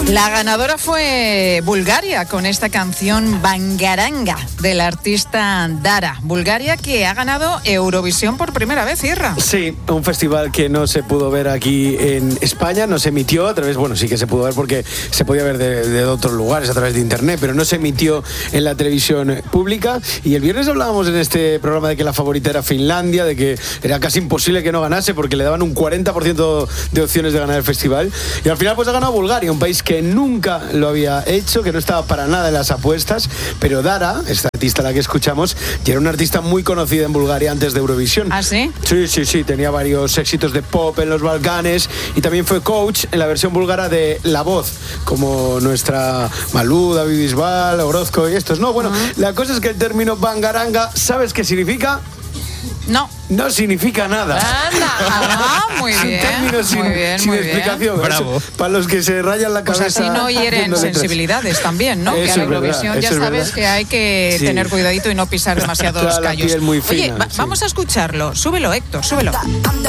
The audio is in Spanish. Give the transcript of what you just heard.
La ganadora fue Bulgaria con esta canción Bangaranga del artista Dara. Bulgaria que ha ganado Eurovisión por primera vez, Irra. Sí, un festival que no se pudo ver aquí en España, no se emitió a través, bueno, sí que se pudo ver porque se podía ver de otros lugares a través de internet, pero no se emitió en la televisión pública. Y el viernes hablábamos en este programa de que la favorita era Finlandia, de que era casi imposible que no ganase porque le daban un 40% de opciones de ganar el festival. Y al final pues ha ganado Bulgaria, un país que nunca lo había hecho, que no estaba para nada en las apuestas, pero Dara, esta artista a la que escuchamos, ya era una artista muy conocida en Bulgaria antes de Eurovisión. ¿Ah, sí? Sí, tenía varios éxitos de pop en los Balcanes y también fue coach en la versión búlgara de La Voz, como nuestra Malú, David Bisbal, Orozco y estos. No, bueno, la cosa es que el término Bangaranga, ¿sabes qué significa? No significa nada. Muy bien. Término sin explicación. Bravo. Para los que se rayan la cabeza. Pues así no hieren sensibilidades también, ¿no? Eso que a la Eurovisión es ya sabes que hay que tener cuidadito y no pisar demasiados callos. Muy fina, Oye, vamos a escucharlo. Súbelo, Héctor, súbelo.